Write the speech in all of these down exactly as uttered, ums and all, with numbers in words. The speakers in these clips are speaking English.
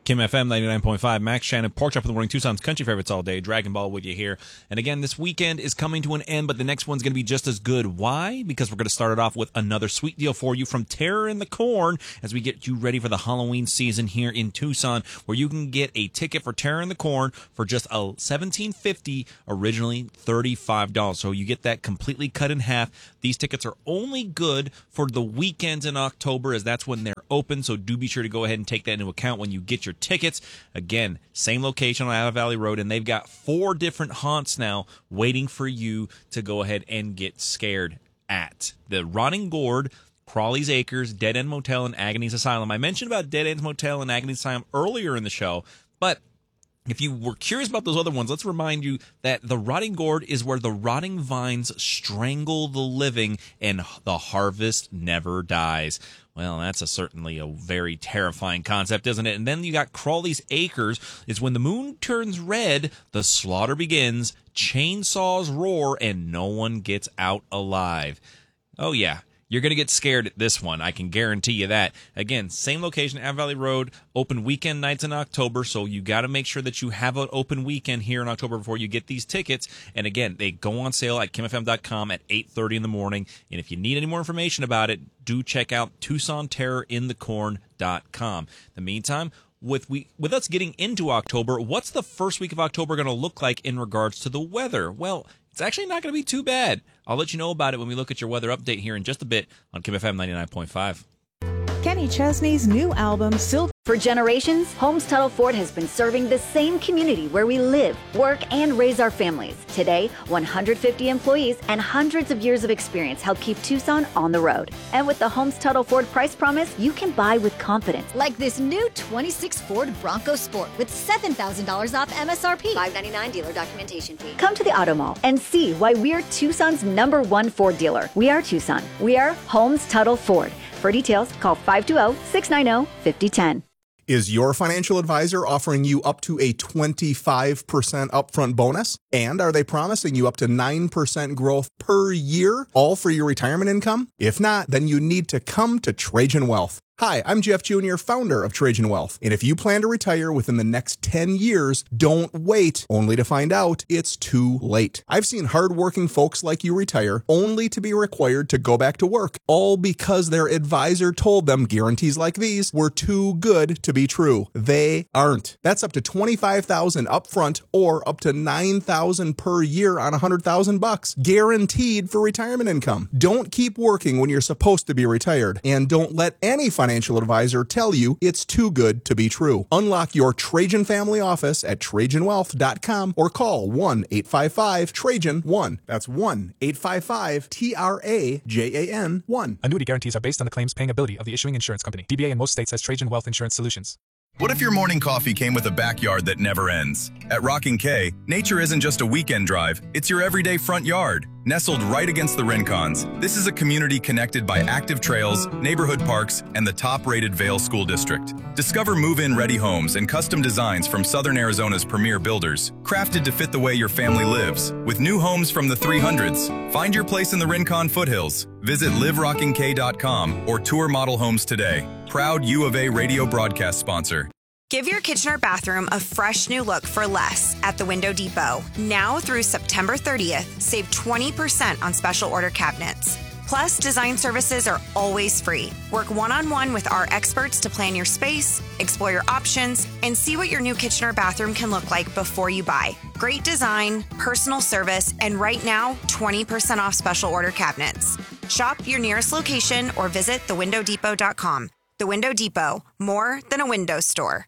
Kim F M ninety-nine point five, Max Shannon, Pork Chop in the Morning, Tucson's country favorites all day, Dragon Ball with you here. And again, this weekend is coming to an end, but the next one's going to be just as good. Why? Because we're going to start it off with another sweet deal for you from Terror in the Corn as we get you ready for the Halloween season here in Tucson, where you can get a ticket for Terror in the Corn for just seventeen fifty, originally thirty-five dollars. So you get that completely cut in half. These tickets are only good for the weekends in October, as that's when they're open, so do be sure to go ahead and take that into account when you get your tickets. Again, same location on Anna Valley Road, and they've got four different haunts now waiting for you to go ahead and get scared at. The Rotting Gourd, Crawley's Acres, Dead End Motel, and Agony's Asylum. I mentioned about Dead End Motel and Agony's Asylum earlier in the show, but if you were curious about those other ones, let's remind you that the Rotting Gourd is where the rotting vines strangle the living and the harvest never dies. Well, that's a certainly a very terrifying concept, isn't it? And then you got Crawley's Acres. Is when the moon turns red, the slaughter begins, chainsaws roar, and no one gets out alive. Oh, yeah. You're going to get scared at this one. I can guarantee you that. Again, same location, Anna Valley Road, open weekend nights in October, so you got to make sure that you have an open weekend here in October before you get these tickets. And again, they go on sale at kim f m dot com at eight thirty in the morning. And if you need any more information about it, do check out tucson terror in the corn dot com. In the meantime, With we with us getting into October, what's the first week of October going to look like in regards to the weather? Well, it's actually not going to be too bad. I'll let you know about it when we look at your weather update here in just a bit on Kim F M ninety-nine point five. Kenny Chesney's new album, Silver. For generations, Holmes Tuttle Ford has been serving the same community where we live, work, and raise our families. Today, one hundred fifty employees and hundreds of years of experience help keep Tucson on the road. And with the Holmes Tuttle Ford price promise, you can buy with confidence. Like this new twenty-six Ford Bronco Sport with seven thousand dollars off M S R P. five ninety-nine dealer documentation fee. Come to the Auto Mall and see why we're Tucson's number one Ford dealer. We are Tucson. We are Holmes Tuttle Ford. For details, call five two zero, six nine zero, five zero one zero. Is your financial advisor offering you up to a twenty-five percent upfront bonus? And are they promising you up to nine percent growth per year, all for your retirement income? If not, then you need to come to Trajan Wealth. Hi, I'm Jeff Junior, founder of Trajan Wealth. And if you plan to retire within the next ten years, don't wait only to find out it's too late. I've seen hardworking folks like you retire only to be required to go back to work, all because their advisor told them guarantees like these were too good to be true. They aren't. That's up to twenty-five thousand dollars upfront or up to nine thousand dollars per year on one hundred thousand bucks, guaranteed for retirement income. Don't keep working when you're supposed to be retired, and don't let any financial advisor tell you it's too good to be true. Unlock your Trajan family office at trajan wealth dot com or call one eight five five Trajan one. That's one eight five five T R A J A N one. Annuity guarantees are based on the claims paying ability of the issuing insurance company. D B A in most states has Trajan Wealth Insurance Solutions. What if your morning coffee came with a backyard that never ends? At Rocking K, nature isn't just a weekend drive, it's your everyday front yard. Nestled right against the Rincons, this is a community connected by active trails, neighborhood parks, and the top-rated Vail School District. Discover move-in ready homes and custom designs from Southern Arizona's premier builders, crafted to fit the way your family lives. With new homes from the three hundreds, find your place in the Rincon foothills. Visit live rocking k dot com or tour model homes today. Proud U of A radio broadcast sponsor. Give your kitchen or bathroom a fresh new look for less at the Window Depot. Now through September thirtieth, save twenty percent on special order cabinets. Plus, design services are always free. Work one-on-one with our experts to plan your space, explore your options, and see what your new kitchen or bathroom can look like before you buy. Great design, personal service, and right now, twenty percent off special order cabinets. Shop your nearest location or visit the window depot dot com. The Window Depot, more than a window store.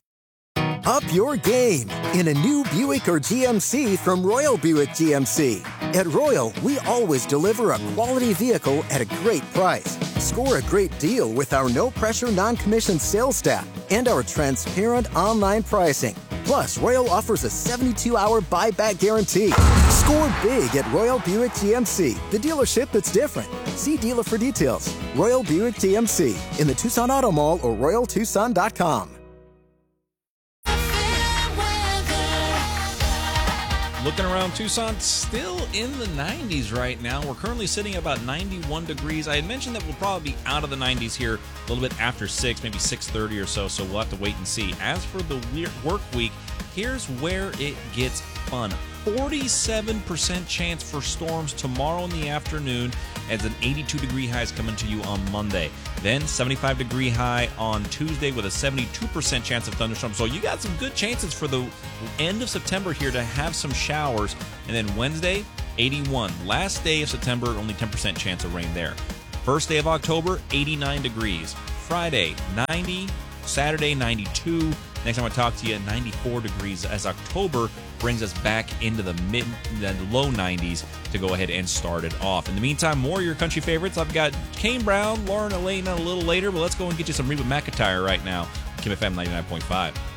Up your game in a new Buick or G M C from Royal Buick G M C. At Royal, we always deliver a quality vehicle at a great price. Score a great deal with our no-pressure, non-commissioned sales staff and our transparent online pricing. Plus, Royal offers a seventy-two hour buyback guarantee. Score big at Royal Buick G M C, the dealership that's different. See dealer for details. Royal Buick G M C in the Tucson Auto Mall or royal tucson dot com. Looking around Tucson, still in the nineties right now. We're currently sitting at about ninety-one degrees. I had mentioned that we'll probably be out of the nineties here a little bit after six, maybe six thirty or so, so we'll have to wait and see. As for the work week, here's where it gets fun. forty-seven percent chance for storms tomorrow in the afternoon as an eighty-two degree high is coming to you on Monday. Then seventy-five degree high on Tuesday with a seventy-two percent chance of thunderstorms. So you got some good chances for the end of September here to have some showers. And then Wednesday, eighty-one. Last day of September, only ten percent chance of rain there. First day of October, eighty-nine degrees. Friday, ninety. Saturday, ninety-two. Next time I talk to you, ninety-four degrees as October brings us back into the mid, the low nineties to go ahead and start it off. In the meantime, more of your country favorites. I've got Kane Brown, Lauren Elaine a little later, but let's go and get you some Reba McEntire right now. Kim F M ninety-nine point five.